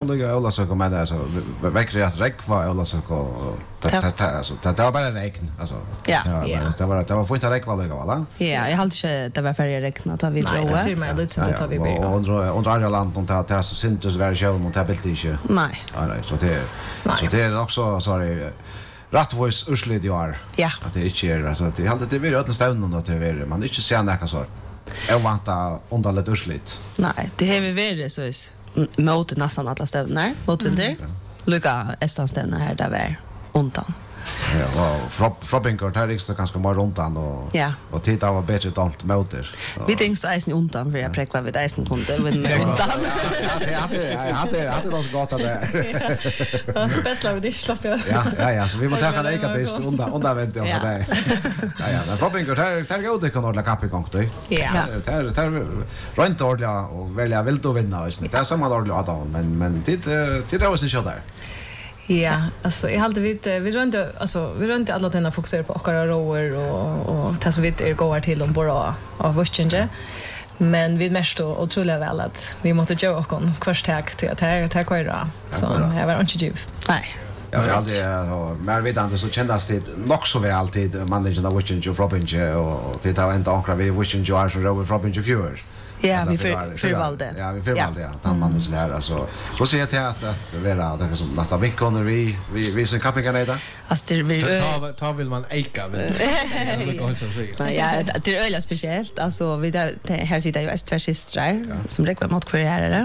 nog öla så kommer det så väcker att räkva öla så det var bara regn alltså. Ja. Det var får inte räkva lägga va? Ja, jag hade inte det var färre räkna ta vi Nej, det ser man lite så tar vi bygga. Och andra land och det så syntes väl själv och det bilt inte. Nej. Nej, så det är också sorry. Rattvois urslit i år. Ja. Att det inte är alltså det hade det varit öll stävnen att det är man inte ser näka så. Jag vanta underligt urslit. Nej, det har vi varit så mot nästan alla stävnar mot vinter. Lucka estanstävnar här där var undan. Ja, och Frobinker tar riksdag ganska mer runt han och titta var bättre dant motor. Vi tänkte eisen undan för jag präkvar vid eisen kunde med undan. Jag hade något gott att det. Jag spettlar vi det slapp jag. Ja, så vi måste ta det att undan vänt jag för dig. Ja, men Frobinker tar gå det kan ordla kapp igång då. Ja. Tar runt ordla och välja vill då vinna i snitt. Det är samma ordla att men tid var sin shot där. Ja, alltså jag hade vi rör inte alla denna fokuserar på akara roer och det som vi är går till om bara av Washington. Men vi mest och otroligt väl att vi måste göra och kvarstag till att här köra så jag var inte djup. Nej. Ja, jag hade mer vidande så kändes det nog så väl alltid managen av Washington Frobinge och titta inte ankra vi Washington är så roer Frobinge fjör. Ja, vi förvalde. Ja, vi förvalde, ja. Den mannen så där alltså. Så ser jag till att vara det som nästa vecka när vi som campingarna där. Alltså det vill ta vill man eka vet. Ja, det är öliga speciellt. Alltså vi där här sitter ju två systrar som räcker mot kvarterare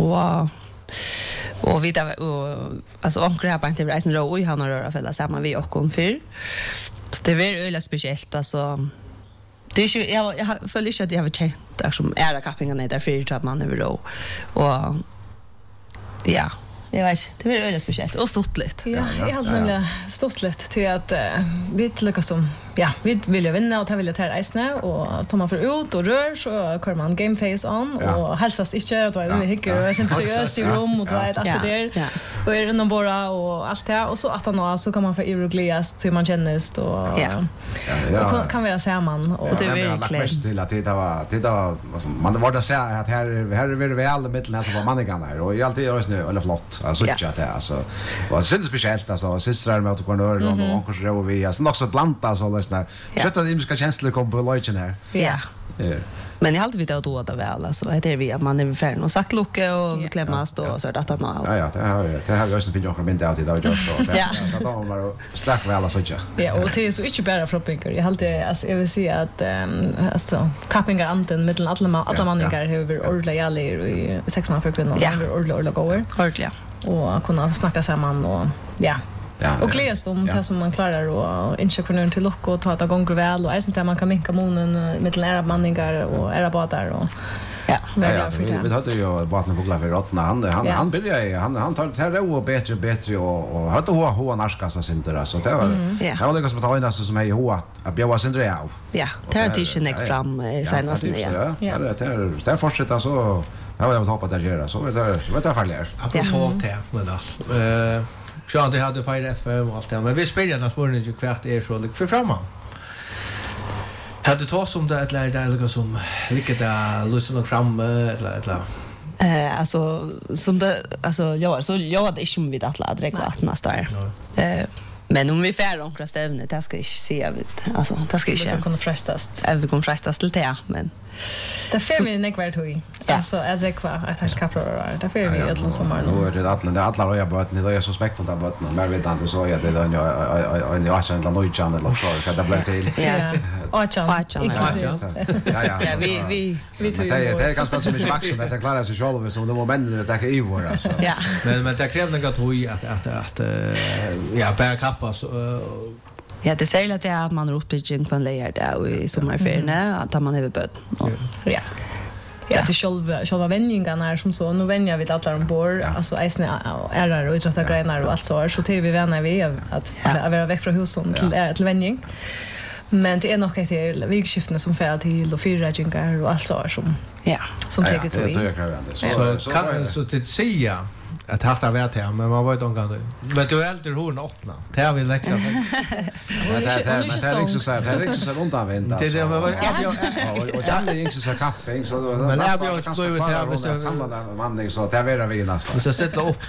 och vi där och alltså onkel har inte reisen ro i han röra fälla samma vi och kom för. Så det är öliga speciellt alltså. Det är ju jag följer inte att jag har känt där som är campingarna där för att man över då och ja jag vet det blir väldigt speciellt och stort lite. Ja, jag har nämligen stort lite till att vi lyckas som vi vill ju vinna och ta vill ta isne och ta man för ut och rör så kör man game face on och hälsast inte att det hickar och sen seriöst i rum och det är allt där. Och är det bara och allt det och så att han så kan man få euroglias till man känns och kan vi säga man och det är verkligen till att det var man var det säga att här är vi väl mitten här så var manningarna här och alltid är det snö eller flott. Alltså det alltså och så är det speciellt alltså systrar med kornör och onkels ro vi alltså också blanda så där såna sätt att de ska känslor komma på lojen här. Ja. Men jag har alltid vet då väl alltså det är vi att man är färdig och sagt lucka och klämmas och så att han har. Ja, det har jag sen finns också mint alltid då just då. Det då var stark väl alltså. Ja, och det är så inte bara Frobinker. Jag alltid alltså jag vill säga att alltså campingar anten mellan alla manningar över ordliga aller i 6 månader för kvinnor över ordliga går. Ordliga. Och kunna snacka samman och och glädjas om det som man klarar och entreprenören till lock och ta det gånger väl och är sånt där man kan minka monen mellan era manningar och era båtar och vi hade ju båten på för rottna han börjar han tar det ro och bättre och hade hoa narskassa synter så det var det som att ha som är hoa att bjöa syndre av. Ja, det är inte näck fram senast ja. Det fortsätter så jag vill hoppa där göra så vet jag färdigt. Apropå det med det. Så det hade Fire FM och allt det men vi spelar den spåren ju kvart är så för framan. Hade tagit som det eller där som vilket där lyssna och fram eller alltså som det alltså jag hade inte med att dräcka vatten där. Men om vi färd omkring stävnet det ska jag se alltså det ska jag kunna frestas. Vi kommer frestas till det men det får vi nekvar tog. Alltså jag dräcka att jag ska prova. Det får vi ett sommar nu. Nu är det alla röja båten det är så späckfullt av båten. Men vet inte så jag det är en jag har en ny channel och så kan det bli till. Ja. Ja, vi tog det är ganska så mycket max att jag klarar sig själv som de männen det är i vår alltså. Ja. Men det kräver något att ja bära kappa så ja, det säger att det är att man uppbygging på en lejer där i sommarferien att man har böd. Ja. Ja, det själva vändningarna här som så. Nu vänjer vi alla ombord. Alltså ägna ärar och utsatta grenar och allt så till vi vänner vi att vara väck från huset till vändning. Men det är nog ett vigskiftene som färd till och fyrräddningar och allt så som som tar det till. Så kan så till säga att hata vet här men man var inte omgående. Men du äldre hon öppna. Det har vi läxa. Men det är inte så runt använda. Det är men och det är inte så kaffe så men jag blir inte så ute här så samlade man så där vi nästan. Så sätta upp